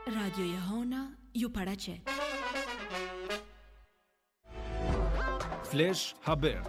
Radio Jehona ju paraqet. Flash Haber.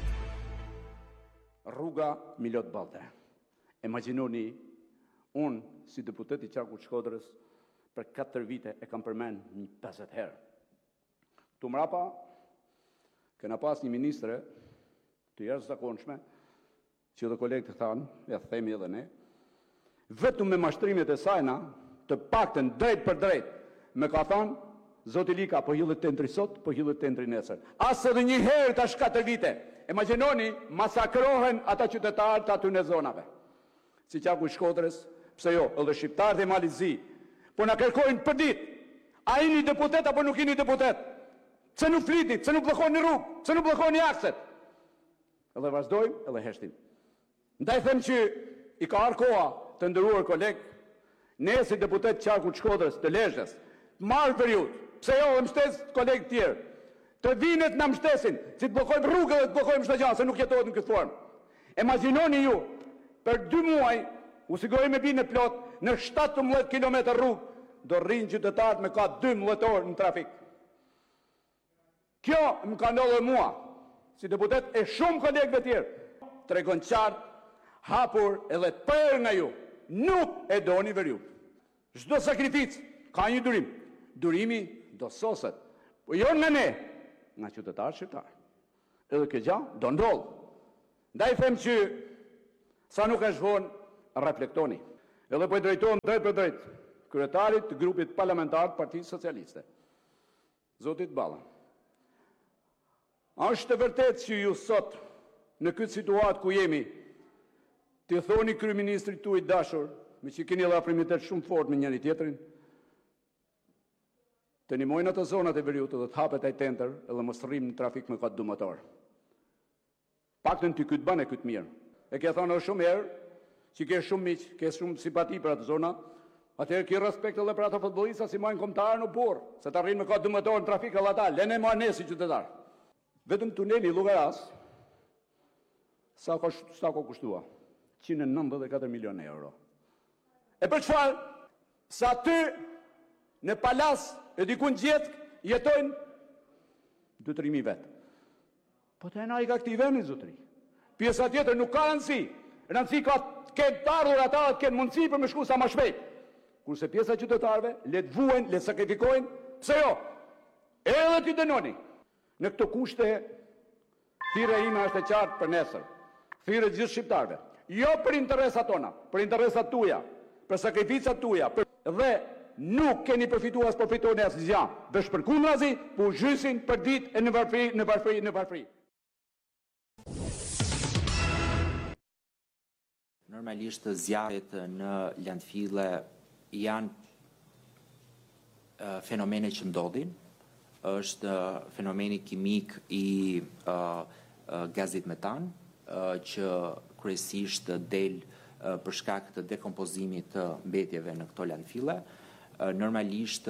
Rruga Milot Balde. Imagjinoni, unë si deputet i Qarkut Shkodrës për 4 vite e kam përmend një 50 herë. Tu mrapa, kena pas një ministre të jashtëzakonshme, që dhe kolegët thanë, ja themi edhe ne, vetëm me mashtrimet e sajna, të paktën drejt për drejt, me ka thënë, Zoti Lika, po hyllet tendri sot, po hyllet tendri nesër. Asë edhe një herë tash 4 vite. Imagjinoni, masakrohen ata qytetarë të aty në zonave. Si Qarku i Shkodrës, pse jo, edhe shqiptarët e Malit Zi, po na kërkojnë për ditë. A jeni deputet apo nuk jeni deputet? Pse nuk flitni, pse nuk bllokoni rrugë, pse nuk bllokoni akset? Edhe vazhdojmë, edhe heshtim. Ndaj them që i ka ardhur koha të nderuar koleg, ne si deputet Qarku i Shkodrës të Lezhës, marrë periudhë, pse jo dhe mështes kolegë tjerë, të vinet në mështesin, si të blokojmë rrugë dhe të blokojmë çdo gjë, se nuk jetohet në këtë formë. Imagjinoni ju, për 2 muaj, u siguroj me binë plot, në 17 km rrugë, do rrinë qytetarët me ka 12 orë në trafik. Kjo më ka ndodhur mua, si deputet e shumë kolegëve tjerë, tregon qartë, hapur edhe të prerë nga ju, nuk e doni veriu. Çdo sakrificë ka një durim. Durimi do soset, po jo nga ne, nga qytetarë shqiptarë. Edhe kjo gjë do ndodhë. Ndaj them që sa nuk është vonë, reflektoni. Edhe po i drejtohem drejt për drejt kryetarit të grupit parlamentar të Partisë Socialiste, Zotit Balla. Është e vërtetë që ju sot, në këtë situatë ku jemi, të thoni kryeministrit tuaj dashur, me që keni edhe afrimitet shumë fort me njëri tjetrin, të nimojnë ato zonat e veriut dhe të hapet ai tender edhe mos rrim në trafik me katë 2 motor. Paktën ty këtë bane këtë mirë. E ke thonë shumë herë, që ke shumë miq, ke shumë simpati për atë zona, atëherë ke respekt edhe për ato futbollista si mojnë kombëtarë në burr, se të arrin me katë 2 motor në trafik edhe ata, lene ma ne si qytetar. Vetëm tuneli Llogaras, sa ka kushtua? 194 milionë euro. E për çfarë? Sa ty në palas e dikun gjetk jetojnë 2-3 vetë. Po të ena i ka këti veni, zotri. Pjesa tjetër nuk ka rëndësi. Rëndësi ka të kenë të ardhur ata të kenë mundësi për me shku sa ma shpejt. Kurse pjesa qytetarve, le të vuajnë, le të sakrifikojnë, pse jo? Edhe t'i dënoni. Në këto kushte, thirrja ime është e qartë për nesër. Thirrja e gjithë shqiptarëve. Jo për interesat tona, për interesat tuaja, për sakrificat tuaja, dhe nuk keni përfituar as përfitoni as gjë. Vesh për kundrazi, po zhysin për ditë e në varfëri. Normalisht zjarret në landfille janë fenomene që ndodhin. Është fenomeni kimik i gazit metan, që kryesisht del për shkak të dekompozimit të mbetjeve në këto landfille. Normalisht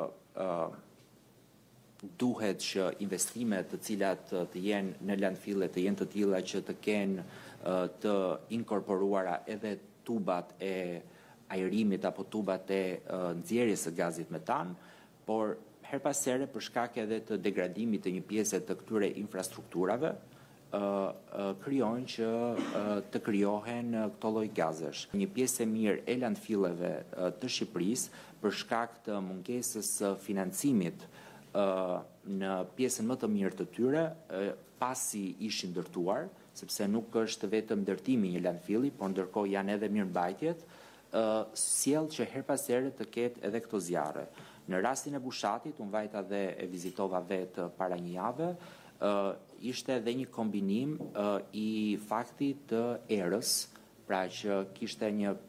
duhet që investimet të cilat të jenë në landfille të jenë të tilla që të kenë të inkorporuara edhe tubat e ajrimit apo tubat e nxjerrjes së gazit metan, por her pas here për shkak edhe të degradimit të një pjese të këtyre infrastrukturave kryon që të kryohen këto lloj gazesh. Një pjesë e mirë e landfilleve të Shqipërisë për shkak të mungesës së financimit në pjesën më të mirë të tyre, pasi ishin ndërtuar, sepse nuk është vetëm ndërtimi një landfilli, por ndërkohë janë edhe mirëmbajtjet, sjell që her pas here të ketë edhe këto zjarre. Në rastin e Bushatit, unë vajta dhe e vizitova vetë para një jave, ishte edhe një kombinim i faktit të erës, pra që kishte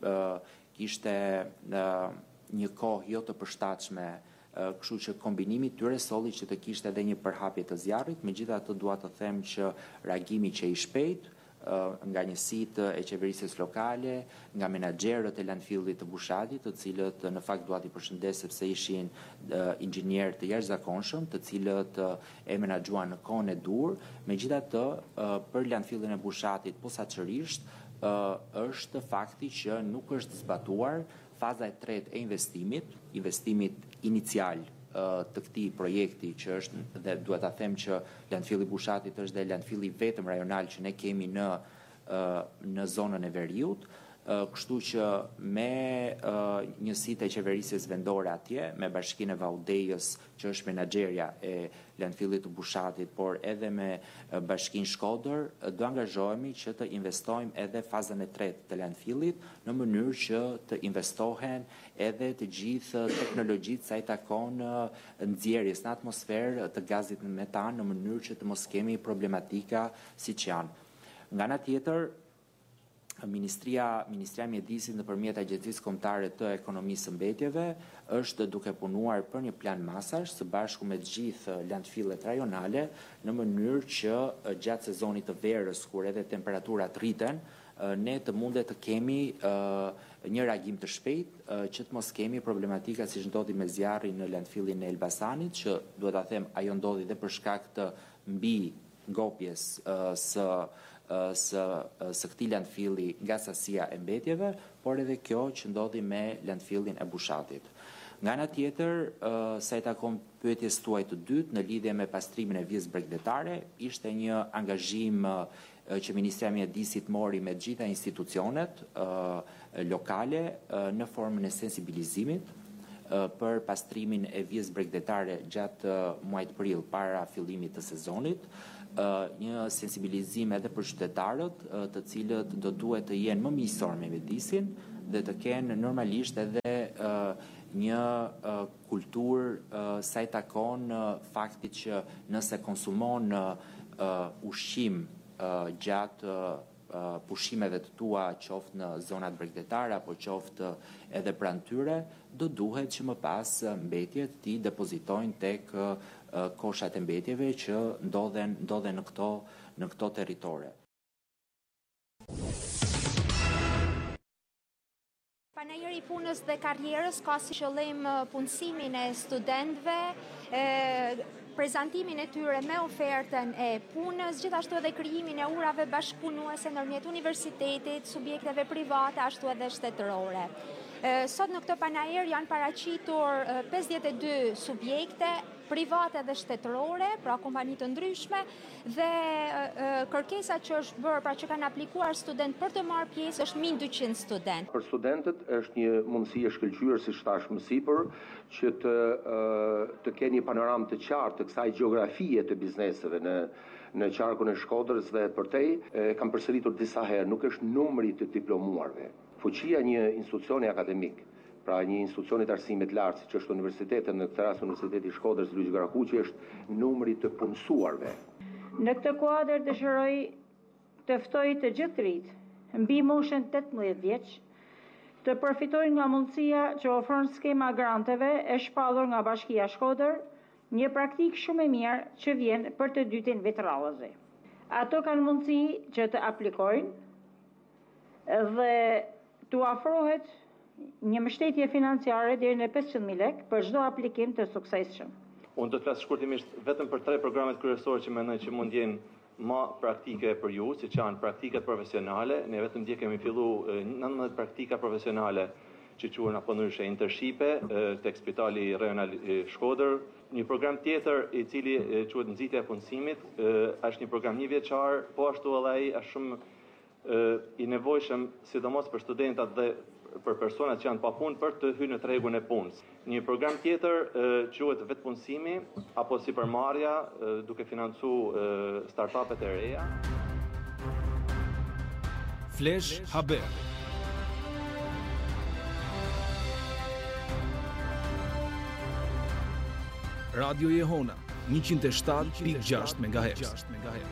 një kohë jo të përshtatshme, kështu që kombinimi tyre solli që të kishte edhe një përhapje të zjarrit. Megjithatë dua të them që reagimi që i shpejt nga njësitë e qeverisjes lokale, nga menaxherët e landfillit të Bushatit, të cilët në fakt dua t'i përshëndes sepse ishin inxhinier të jashtëzakonshëm, të cilët e menaxhuan në kohën e dur. Megjithatë, për landfillin e Bushatit posaçërisht është fakti që nuk është zbatuar faza e tretë e investimit inicial të këtij projekti që është, dhe duhet ta them që landfilli Bushatit është dhe landfilli vetëm rajonal që ne kemi në zonën e Veriut. Kështu që me njësitë e qeverisjes vendore atje, me Bashkinë e Vaudejës, që është menaxherja e landfillit të Bushatit, por edhe me Bashkinë Shkodër, do angazhohemi që të investojmë edhe fazën e tretë të landfillit, në mënyrë që të investohen edhe të gjithë teknologjitë sa i takon nxjerrjes në atmosferë të gazit metan, në mënyrë që të mos kemi problematika siç janë. Nga ana tjetër, Ministria e Mjedisit nëpërmjet Agjencisë Kombëtare të Ekonomisë së Mbetjeve është duke punuar për një plan masash së bashku me të gjithë landfillet rajonale në mënyrë që gjatë sezonit të verës, kur edhe temperaturat rriten, ne të mundet të kemi një reagim të shpejt, që të mos kemi problematika siç ndodhi me zjarrin në landfillin e Elbasanit, që duhet ta them ajo ndodhi dhe për shkak të mbi ngopjes së këtij landfilli nga sasia e mbetjeve, por edhe kjo që ndodhi me landfillin e Bushatit. Nga ana tjetër, sa i takon pyetjes tuaj të dytë në lidhje me pastrimin e vijës bregdetare, ishte një angazhim që Ministria e Mjedisit mori me të gjitha institucionet lokale në formën e sensibilizimit për pastrimin e vijës bregdetare gjatë muajit prill para fillimit të sezonit. Një sensibilizim edhe për qytetarët, të cilët do duhet të jenë më miqësor me mjedisin dhe të kenë normalisht edhe një kulturë sa i takon faktit që nëse konsumon ushqim gjatë pushimeve të tua, qoftë në zonat bregdetare apo qoftë edhe pranë tyre, do duhet që më pas mbetjet ti depozitojnë tek koshat e mbetjeve që ndodhen në këto territore. Panajëri i punës dhe karrierës ka si qëllim punësimin e studentëve, prezantimin e tyre me ofertën e punës, gjithashtu edhe krijimin e urave bashkëpunuese ndërmjet universitetit, subjekteve private, ashtu edhe shtetërore. Sot në këtë panajër janë paraqitur 52 subjekte private dhe shtetërore, pra kompani të ndryshme, dhe kërkesa që është bërë, pra që kanë aplikuar student për të marrë pjesë, është 1200 student. Për studentët është një mundësi e shkëlqyer, siç thash më sipër, që të kenë një panoramë të qartë të kësaj gjeografie të bizneseve në qarkun e Shkodrës dhe përtej. Kam përsëritur disa herë, nuk është numri të diplomuarve. Fuqia një institucioni akademik, pra një institucionit arsimit lartë, që është universitetet, në këtë rast Universiteti i Shkodrës Luiz Garakuqi, është numri të punësuarve. Në këtë kuadër dëshiroj të ftoj të gjithë të rinjt, mbi moshën 18 vjeç, të përfitojnë nga mundësia që ofron skema granteve e shpallur nga Bashkia Shkodër, një praktikë shumë e mirë që vjen për të dytin vetrallëzi. Ato kanë mundësi që të aplikojnë dhe të afrohet një mbështetje financiare deri në 500.000 lekë për çdo aplikim të suksesshëm. Unë do të flas shkurtimisht vetëm për 3 programet kryesore që mendoj që mund jenë më praktike për ju, siç janë praktikat profesionale. Ne vetëm dje kemi filluar 19 praktika profesionale që quhen apo ndryshe internshipe tek Spitali Rajonal Shkodër. Një program tjetër i cili quhet nxitja e punësimit, është një program 1 vjeçar, po ashtu edhe ai është shumë i nevojshëm sidomos për studentat dhe për personat që janë pa punë për të hyrë në tregun e punës. Një program tjetër quhet vetpunësimi apo sipërmarrja, duke financuar startupet e reja. Flash Haber. Radio Jehona 107.6 MHz.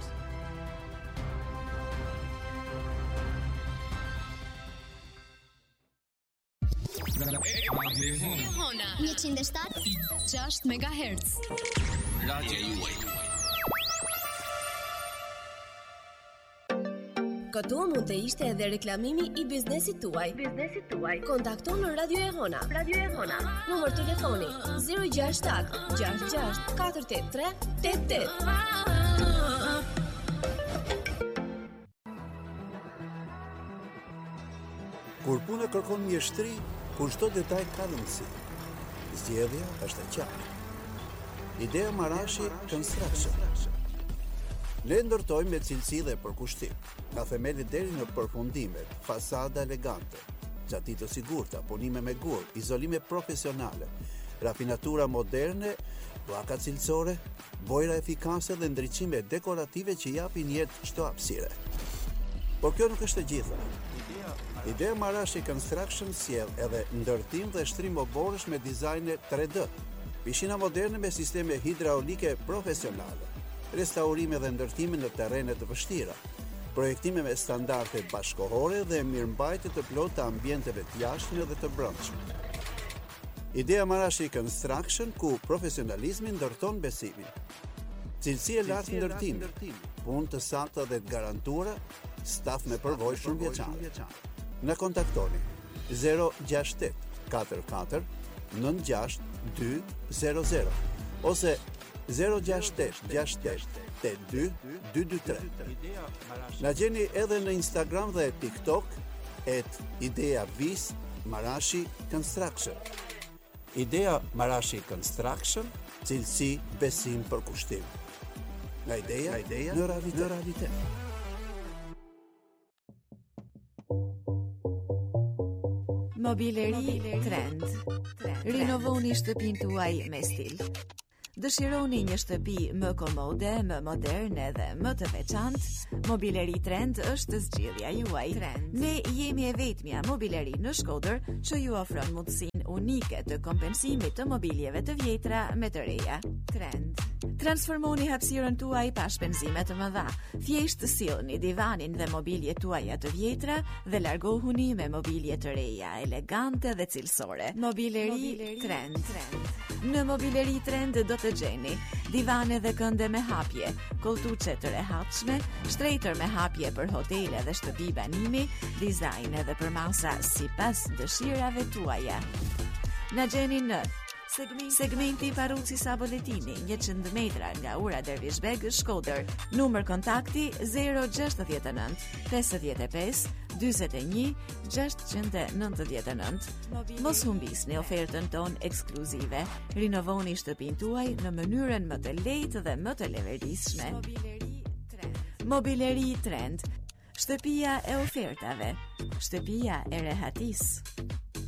Jehona 107.6 MHz. Radio juaj. Këtu mund të ishte edhe reklamimi i biznesit tuaj. Kontakto në Radio Jehona. Numër telefoni 067 66 483 88. Kur puna kërkon mjeshtri, kur çdo detaj ka rëndësi. Zgjedhja është e qartë. Idea Marashi Construction. Ne ndërtojmë me cilësi dhe përkushtim, nga themeli deri në përfundimet, fasada elegante, xhati të sigurta, punime me gur, izolime profesionale, rafinatura moderne, pllaka cilësore, bojra efikase dhe ndriçime dekorative që japin jetë çdo hapësire. Por kjo nuk është e gjitha. Idea Marashi Construction sjell edhe ndërtim dhe shtrim oborësh me dizajne 3D, pishina moderne me sisteme hidraulike profesionale, restaurime dhe ndërtime në terrene të vështira, projektime me standarde bashkëkohore dhe mirëmbajtje të plotë të ambienteve të jashtme dhe të brendshme. Idea Marashi Construction, ku profesionalizmi ndërton besimin. Cilësi e lartë ndërtimi, punë të sakta dhe të garantuara, staf me përvojë shumëvjeçare. Na kontaktoni 068 44 96 200 ose 068 68 82 223. Na gjeni edhe në Instagram dhe TikTok @ideavis Marashi Construction. Idea Marashi Construction, cilësi, besim, përkushtim. Nga ideja në realitet. Mobileri Trend. Rinovoni shtëpinë tuaj me stil. Dëshironi një shtëpi më komode, më moderne dhe më të veçantë? Mobileri Trend është zgjidhja juaj. Ne jemi e vetmja mobileri në Shkodër që ju ofron mundësinë unike të kompensimit të mobiljeve të vjetra me të reja. Trend. Transformoni hapësirën tuaj pa shpenzime të mëdha. Thjesht sillni divanin dhe mobiljet tuaja të vjetra dhe largohuni me mobilje të reja, elegante dhe cilësore. Mobileri Trend. Në Mobileri Trend do të gjeni divane dhe kënde me hapje, koltuçe të rehatshme, shtrejtër me hapje për hotele dhe shtëpi banimi, dizajn edhe për masa sipas dëshirave tuaja. Na gjeni në segmenti Paruci Saboletini, 100 metra nga ura Dervishbeg, Shkodër. Numër kontakti 069 55 41 699. Mos humbisni ofertën tonë ekskluzive. Rinovoni shtëpinë tuaj në mënyrën më të lehtë dhe më të leverdishme. Mobileri Trend. Shtëpia e ofertave. Shtëpia e rehatisë.